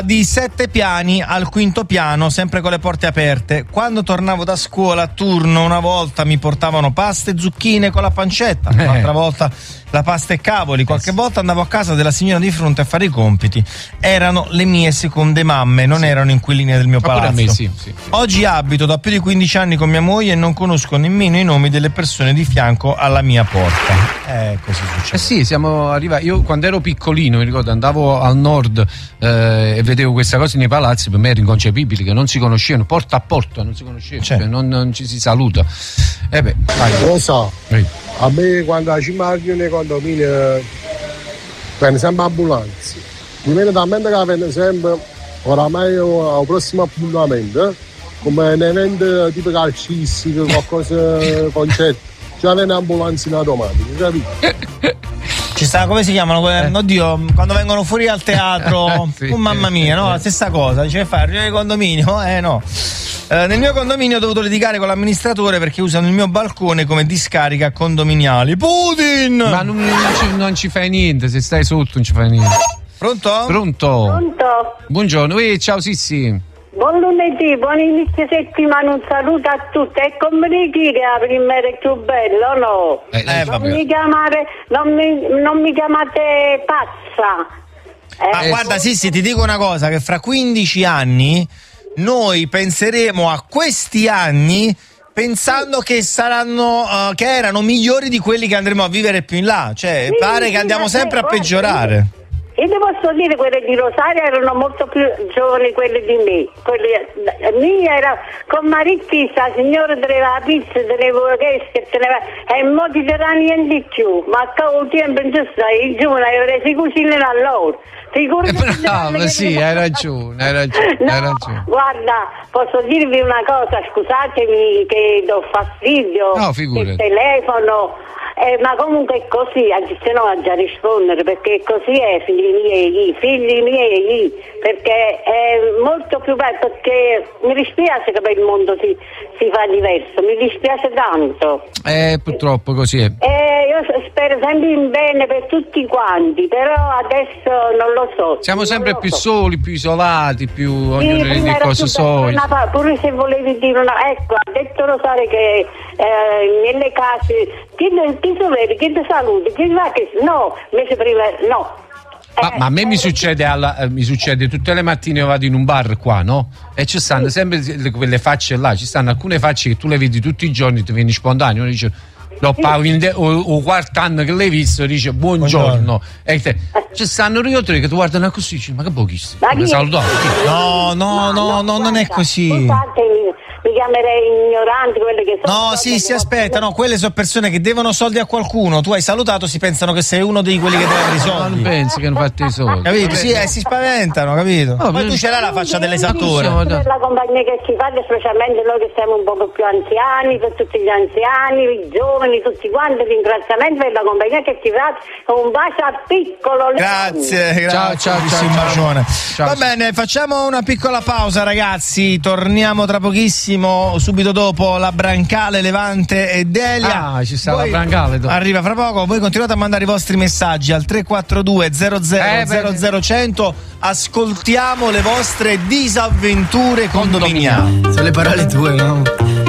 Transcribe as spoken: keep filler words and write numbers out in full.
di sette piani al quinto piano, sempre con le porte aperte. Quando tornavo da scuola a turno, una volta mi portavano pasta e zucchine con la pancetta, Eh. un'altra volta la pasta e cavoli, qualche volta andavo a casa della signora di fronte a fare i compiti. Erano le mie seconde mamme, non erano inquiline del mio Ma pure a palazzo. me, sì, sì. Oggi abito da più di quindici anni con mia moglie e non conosco nemmeno i nomi delle persone di fianco alla mia porta. Eh, così succede. Eh sì, siamo arrivati. Io quando ero piccolino, mi ricordo, andavo al nord eh, e vedevo questa cosa nei palazzi, per me era inconcepibile, che non si conoscevano, porta a porta, non si conoscevano, Certo. cioè, non, non ci si saluta. E beh, vai. Lo so, Vai. a me quando ci immagino nei condomini vengono sempre ambulanze. Mi viene talmente che vengono sempre, oramai al prossimo appuntamento, come un evento tipo calcistico, qualcosa, concerto, già viene ambulanze in automatico, capito? Ci sta, come si chiamano? Que- Eh. Oddio, quando vengono fuori al teatro, Sì, oh, mamma sì, mia, sì, no? sì. La stessa cosa, dice fare riunione di condominio? Eh no. Eh, nel mio condominio ho dovuto litigare con l'amministratore perché usano il mio balcone come discarica condominiali. Putin! Ma non, non ci, non ci fai niente, se stai sotto non ci fai niente. Pronto? Pronto? Pronto? Buongiorno, eh, ciao Sissi. Buon lunedì, buon inizio settimana, un saluto a tutti. E come dire che la prima era più bello, no? Eh, Eh, non, vabbè. mi chiamare, non, mi, non mi chiamate pazza. Ma Eh, guarda, sì, sì, ti dico una cosa, che fra quindici anni noi penseremo a questi anni pensando che saranno uh, che erano migliori di quelli che andremo a vivere più in là. Cioè, Sì, pare sì, che andiamo ma sempre a guarda, peggiorare. Io ti posso dire, quelle di Rosario erano molto più giovani quelle di me. Quelle mia era con Marittissa, la signora teneva la pizza, teneva che teneva e mo ti darà niente di più. Ma a causa del tempo in giusto, i giovani avevano si cucinano a loro. Eh, bravo, sì, hai ragione, hai ragione, No, hai ragione. guarda, posso dirvi una cosa, scusatemi che do fastidio, No, figurati. il telefono, eh, ma comunque è così, anzi se no a già rispondere, perché così è, figli miei, figli miei, perché è molto più bello, perché mi dispiace che per il mondo si, si fa diverso, mi dispiace tanto. Eh, purtroppo così è. Eh, io spero sempre in bene per tutti quanti, però adesso non lo so. Siamo non sempre lo più so. soli, più isolati, più Sì, ognuno prima di era cose tutta sue. una pa- pure se volevi dire una, ecco, ha detto Rosario che eh, nelle case chi, chi si vede, chi ti saluti, chi va che no, invece prima no. Ma, Eh, ma a me mi eh, succede, alla, eh, mi succede tutte le mattine, io vado in un bar qua, no? E ci stanno sempre le- quelle facce là, ci stanno alcune facce che tu le vedi tutti i giorni, ti vieni spontaneo, uno dice no, Paolo, in de- o, o quarto anno che l'hai visto, dice buongiorno. Buongiorno. E te, ci stanno io tre che ti guardano così, dici, ma che pochissimo, Ma chi mi è? salutato. No, no, no, no, non è guarda, così. Scusatemi, mi chiamerei ignoranti quelle che sono. No, sì, si aspetta, no, quelle sono persone che devono soldi a qualcuno. Tu hai salutato, si pensano che sei uno di quelli che deve avere i Ma non soldi. pensi che hanno fatto i soldi? Capito? Sì, eh, si spaventano, capito? No, Poi ma- tu ce l'hai la faccia dell'esattore. Siamo da- Per la compagnia che ci fate, specialmente noi che siamo un poco più anziani, per tutti gli anziani, i giovani, tutti quanti, ringraziamento per la compagnia che ci fate, un bacio a piccolo. Grazie, grazie. Ciao, ciao, bellissimo ciao, ciao. bacione. Ciao. Va bene, facciamo una piccola pausa, ragazzi. Torniamo tra pochissimo, subito dopo la Brancale, Levante e Delia. Ah, ci sta Voi- la Brancale dopo. Arriva fra poco. Voi continuate a mandare i vostri messaggi al tre quattro due zero zero Eh, beh, zero zero cento. Ascoltiamo le vostre disavventure condominiali. Sono le parole tue, no?